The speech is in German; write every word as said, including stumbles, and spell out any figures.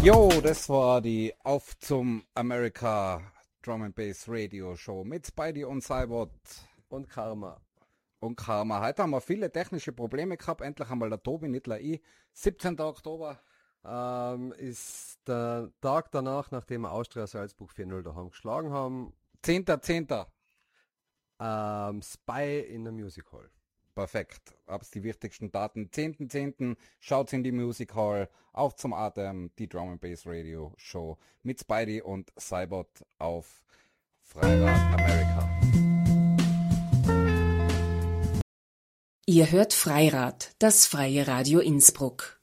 Jo, das war die Auf zum America Drum and Bass Radio Show mit Spidey und Cybot und Karma. Und Karma. Heute haben wir viele technische Probleme gehabt. Endlich einmal der Tobi, nicht nur ich. siebzehnter Oktober ähm, ist der Tag danach, nachdem wir Austria Salzburg vier null daheim geschlagen haben. zehnter zehnter Ähm, Spy in der Music Hall. Perfekt. Hab's die wichtigsten Daten. zehnter zehnter Schaut's in die Music Hall. Auf zum Atem. Die Drum and Bass Radio Show mit Spidey und Cybot auf Freirad America. Ihr hört Freirad, das freie Radio Innsbruck.